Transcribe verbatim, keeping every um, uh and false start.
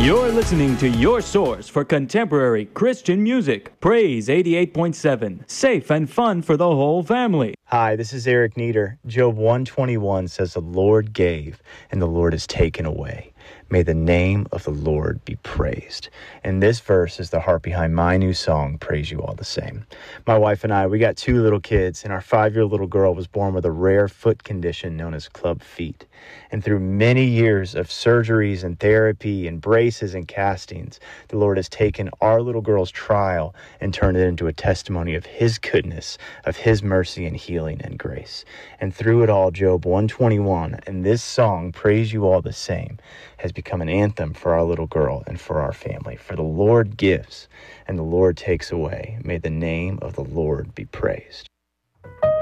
You're listening to your source for contemporary Christian music. Praise eighty-eight point seven. Safe and fun for the whole family. Hi, this is Eric Nieder. Job one twenty-one says, "The Lord gave, and the Lord has taken away. May the name of the Lord be praised." And this verse is the heart behind my new song, Praise You All the Same. My wife and I, we got two little kids, and our five-year-old little girl was born with a rare foot condition known as club feet. And through many years of surgeries and therapy and braces and castings, the Lord has taken our little girl's trial and turned it into a testimony of His goodness, of His mercy and healing and grace. And through it all, Job one twenty-one and this song, Praise You All the Same, has become an anthem for our little girl and for our family. For the Lord gives, and the Lord takes away. May the name of the Lord be praised.